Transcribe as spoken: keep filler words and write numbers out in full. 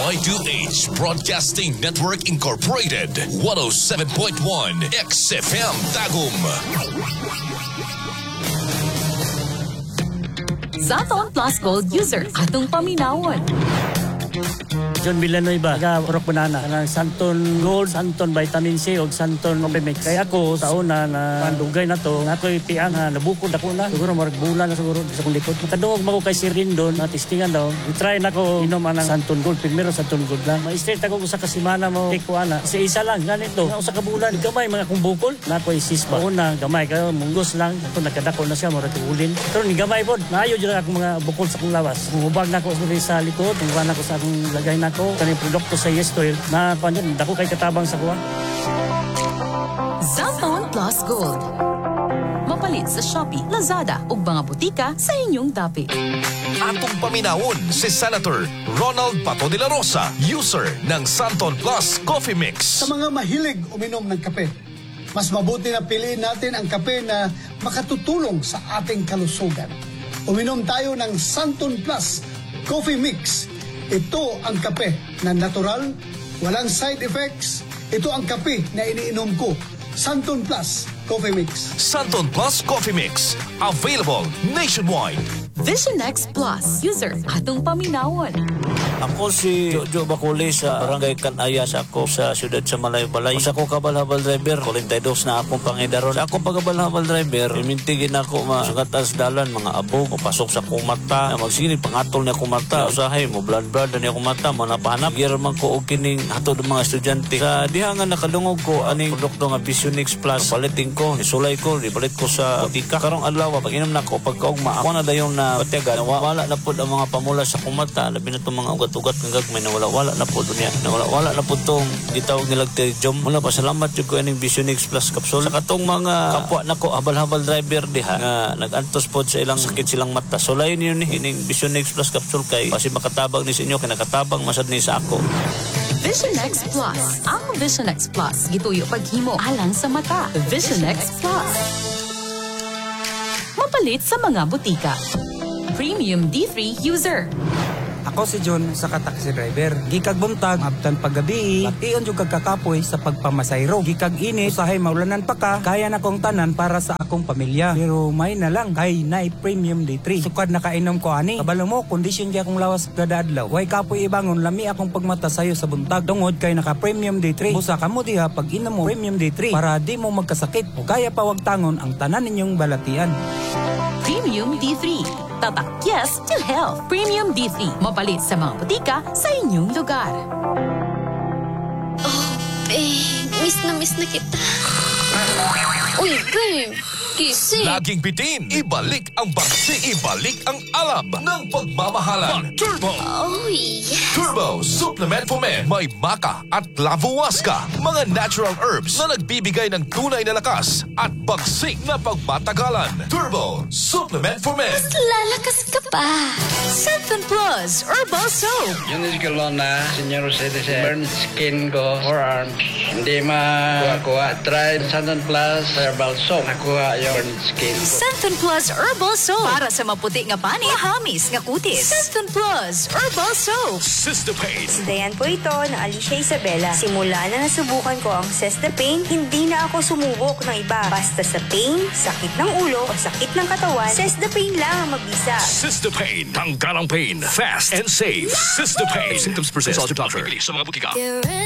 Y two H Broadcasting Network Incorporated, one oh seven point one X F M Tagum. Santon Plus Gold user atong paminawon. John Villanueva, taga Purok Banana, ng Santon Gold, Santon Vitamin C o Santon Opimix. Kaya ako sa una na pandugay na to, na ako'y piang na nabukod ako na. Siguro marag bulan na siguro sa kong likod. Matadungog mo ko kay Sir Rindon, na testingan daw. I-try na ko inom ang Santon Gold. Primero Santon Gold lang. Ma-straight ako sa kasimana mo. Take ko ana. Kasi isa lang, ganito. Nga sa kabulan, gamay mga kong bukol. Na ako'y sispa. Una, gamay kayo, munggos lang. Ito nagkadako na siya, marag ulin. Pero ni gamay po, naayo dyan akong mga bukol sa kong lawas. Umubag na ako sa likod, tungkuhan ako sa akong lagay na ko kaning produkto sa Yes Oil na panyan dako kay katabang sa kuha. Santon Plus Gold. Mapalit sa Shopee, Lazada ug mga butika sa inyong dapit. Atong paminawon si Senator Ronald Bato de la Rosa, user ng Santon Plus Coffee Mix. Sa mga mahilig uminom ng kape, mas mabuti na piliin natin ang kape na makatutulong sa ating kalusugan. Uminom tayo ng Santon Plus Coffee Mix. Ito ang kape na natural, walang side effects. Ito ang kape na iniinom ko. Santon Plus Coffee Mix. Santon Plus Coffee Mix. Available nationwide. Vision X Plus user atong paminawon. Ako si Jojo Baculi sa Barangay Kanaya sa ako sa siyudad sa Malay-Balay. Sa ako kabal-habal driver, forty-two na akong pangidaron. Sa akong pagkabal-habal driver, imintigin ako masugat as dalan, mga abog, o pasok sa kumata, na magsinit, pangatol niya kumata. Usahay mo, blood-blood na niya kumata, mo napahanap. Giraman ko o kining hatod ng mga estudyante. Sa dihangan nakalungog ko, aning produkto nga Vision X Plus, palitin ko, isulay ko, ipalit ko sa butika. Karong adlaw, pag inom na ko, pagkaugma, ako na dayon na patiagan, wala na po ang mga pamula sa kumata, labi na itong mga ugat-ugat ng gagmay na wala-wala na po dunya. Na wala-wala na po itong gitawag nilang Teridium. Mula pa, salamat yung ko yung Vision X Plus capsule. Sa katong mga kapwa na ko, habal-habal driver diha, nga nag-antos po sa ilang sakit silang mata. So, layo niyo ni yung Vision X Plus capsule kay kasi makatabang ni sa inyo, kaya nakatabang masad ni sa ako. Vision X Plus. Ang Vision X Plus gituyo paghimo alang sa mata. Vision X Plus. Mapalit sa mga butika. Premium D three user. Ako si John sa taxi driver. Gikag buntag, abtan paggabi, pati yung kagkakapoy sa pagpamasayro. Gikag init, usahay maulanan pa ka, kaya na kong tanan para sa akong pamilya. Pero may na lang, kay na premium day three. Sukad na kainom ko ani. Kabalo mo, kondisyon di akong lawas kada adlaw. Way kapoy ibangon, lami akong pagmata sayo sa buntag. Tungod kay naka premium day three. Busa ka mo diha pag inom mo premium day three para di mo magkasakit. O kaya pa wag tangon ang tanan ninyong balatian. Premium D three. Tatak yes to health. Premium D three. Mapalit sa mga butika sa inyong lugar. Oh, babe. Miss na miss na kita. Uy, babe. Gising. Laging bitin, ibalik ang bagsi, ibalik ang alab ng pagmamahalan. Turbo! Oh, yes. Turbo Supplement for Men. May maka at lavowaska, mga natural herbs na nagbibigay ng tunay na lakas at bagsik na pagmatagalan. Turbo Supplement for Men. Lalakas ka pa. Santon Plus Herbal Soap. Yun is ko na senior citizen. Burn skin ko, forearms. Hindi ma-kuha-kuha. Try Santon Plus Herbal Soap. Nakuha yung burn skin ko. Santon Plus Herbal Soap. Para sa maputi nga pani, mahamis nga kutis. Santon Plus Herbal Soap. Cystapane. Si Dayan po ito na Alicia Isabela. Simula na nasubukan ko ang Cystapane, hindi na ako sumubok ng iba. Basta sa pain, sakit ng ulo o sakit ng katawan, Cystapane lang ang mabisa. Cystapane. Tanggal ang pain. Fast and safe. Cystapane. Symptoms persist. Consult your doctor. Sa mga butika.